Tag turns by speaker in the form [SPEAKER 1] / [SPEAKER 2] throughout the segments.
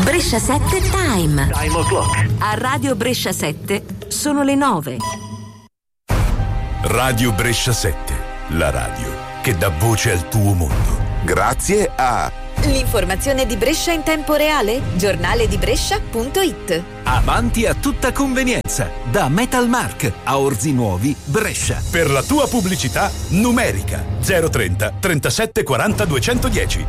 [SPEAKER 1] Brescia 7 Time.
[SPEAKER 2] Time o'clock.
[SPEAKER 1] A Radio Brescia 7 sono le 9.
[SPEAKER 3] Radio Brescia 7, la radio che dà voce al tuo mondo. Grazie a
[SPEAKER 4] l'informazione di Brescia in tempo reale, giornale di Brescia.it.
[SPEAKER 5] Avanti a tutta convenienza, da Metalmark a Orzi Nuovi, Brescia.
[SPEAKER 3] Per la tua pubblicità numerica 030 37 40 210.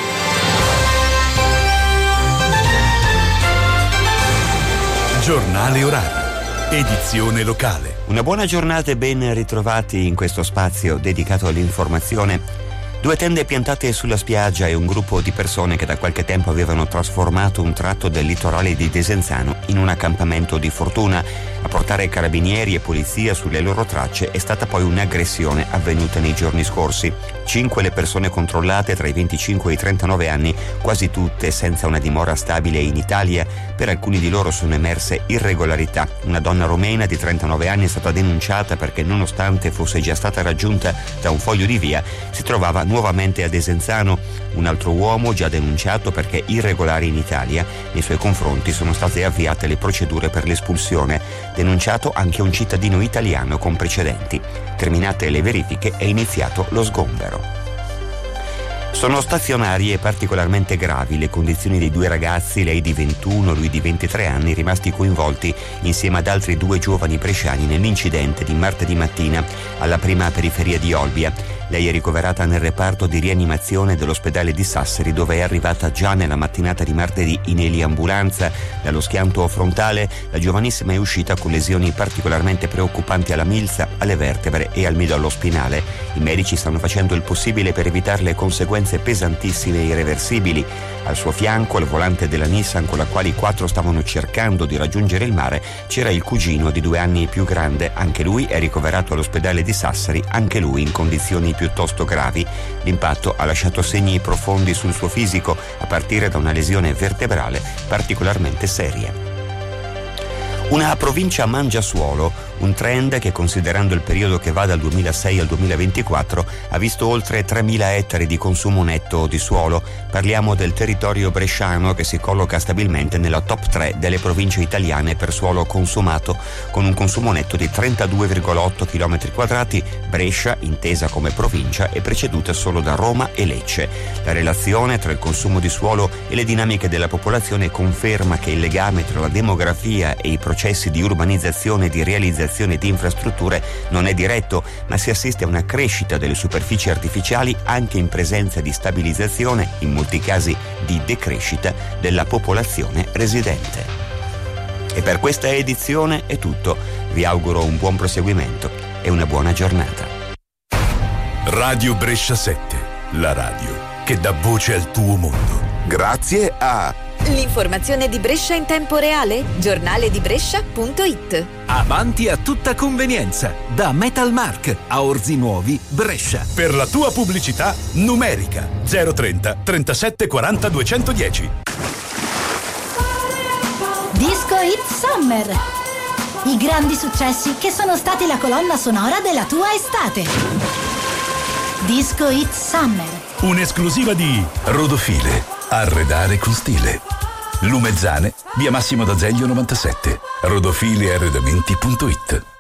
[SPEAKER 3] Giornale orario, edizione locale.
[SPEAKER 6] Una buona giornata e ben ritrovati in questo spazio dedicato all'informazione. 2 tende piantate sulla spiaggia e un gruppo di persone che da qualche tempo avevano trasformato un tratto del litorale di Desenzano in un accampamento di fortuna. A portare carabinieri e polizia sulle loro tracce è stata poi un'aggressione avvenuta nei giorni scorsi. 5 le persone controllate tra i 25 e i 39 anni, quasi tutte senza una dimora stabile in Italia. Per alcuni di loro sono emerse irregolarità. Una donna romena di 39 anni è stata denunciata perché, nonostante fosse già stata raggiunta da un foglio di via, si trovava nuovamente a Desenzano. Un altro uomo già denunciato perché irregolare in Italia. Nei suoi confronti sono state avviate le procedure per l'espulsione. Denunciato anche un cittadino italiano con precedenti. Terminate le verifiche è iniziato lo sgombero. Sono stazionarie e particolarmente gravi le condizioni dei 2 ragazzi, lei di 21, lui di 23 anni, rimasti coinvolti insieme ad altri 2 giovani bresciani nell'incidente di martedì mattina alla prima periferia di Olbia. Lei è ricoverata nel reparto di rianimazione dell'ospedale di Sassari, dove è arrivata già nella mattinata di martedì in eliambulanza. Dallo schianto frontale la giovanissima è uscita con lesioni particolarmente preoccupanti alla milza, alle vertebre e al midollo spinale. I medici stanno facendo il possibile per evitare le conseguenze pesantissime e irreversibili. Al suo fianco, al volante della Nissan con la quale i 4 stavano cercando di raggiungere il mare, c'era il cugino di 2 anni più grande. Anche lui è ricoverato all'ospedale di Sassari, anche lui in condizioni piuttosto gravi. L'impatto ha lasciato segni profondi sul suo fisico, a partire da una lesione vertebrale particolarmente seria. Una provincia mangia suolo, un trend che, considerando il periodo che va dal 2006 al 2024, ha visto oltre 3.000 ettari di consumo netto di suolo. Parliamo del territorio bresciano, che si colloca stabilmente nella top 3 delle province italiane per suolo consumato, con un consumo netto di 32,8 km². Brescia, intesa come provincia, è preceduta solo da Roma e Lecce. La relazione tra il consumo di suolo e le dinamiche della popolazione conferma che il legame tra la demografia e i processi di urbanizzazione e di realizzazione di infrastrutture non è diretto, ma si assiste a una crescita delle superfici artificiali anche in presenza di stabilizzazione, in molti casi di decrescita, della popolazione residente. E per questa edizione è tutto. Vi auguro un buon proseguimento e una buona giornata.
[SPEAKER 3] Radio Brescia 7, la radio che dà voce al tuo mondo. Grazie a
[SPEAKER 4] l'informazione di Brescia in tempo reale, giornale di Brescia.it.
[SPEAKER 5] Avanti a tutta convenienza, da Metalmark a Orzi Nuovi, Brescia.
[SPEAKER 3] Per la tua pubblicità numerica 030 37 40 210.
[SPEAKER 7] Disco Hit Summer. I grandi successi che sono stati la colonna sonora della tua estate. Disco Hit Summer.
[SPEAKER 3] Un'esclusiva di Rodofile. Arredare con stile. Lumezzane, via Massimo d'Azeglio 97. Rodofilearredamenti.it.